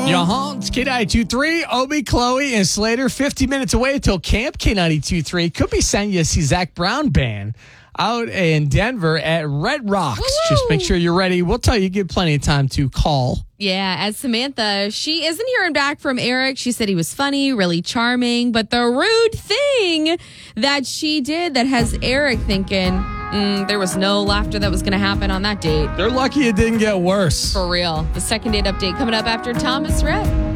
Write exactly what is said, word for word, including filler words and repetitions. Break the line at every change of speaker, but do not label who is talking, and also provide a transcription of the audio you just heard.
Uh-huh. It's K ninety-two point three, Obi, Chloe, and Slater. fifty minutes away until camp. K ninety-two point three could be sending you to see Zach Brown Band out in Denver at Red Rocks.
Woo-hoo!
Just make sure you're ready. We'll tell you, give plenty of time to call.
Yeah, as Samantha, she isn't hearing back from Eric. She said he was funny, really charming, but the rude thing that she did that has Eric thinking, mm, there was no laughter that was going to happen on that date.
They're lucky it didn't get worse.
For real. The second date update coming up after Thomas Rhett.